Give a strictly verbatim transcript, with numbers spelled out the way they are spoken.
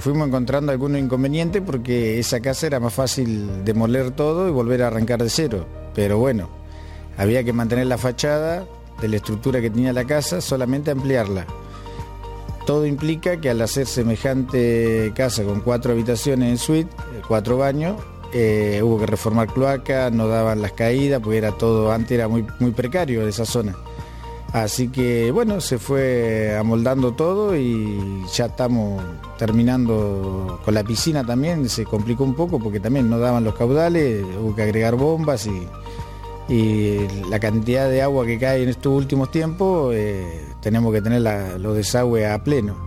fuimos encontrando algunos inconvenientes porque esa casa era más fácil demoler todo y volver a arrancar de cero. Pero bueno, había que mantener la fachada de la estructura que tenía la casa, solamente ampliarla. Todo implica que al hacer semejante casa con cuatro habitaciones en suite, cuatro baños, eh, hubo que reformar cloacas, no daban las caídas, porque era todo, antes era muy, muy precario esa zona. Así que bueno, se fue amoldando todo y ya estamos terminando con la piscina también, se complicó un poco porque también no daban los caudales, hubo que agregar bombas y... y la cantidad de agua que cae en estos últimos tiempos, eh, tenemos que tener la, los desagües a pleno.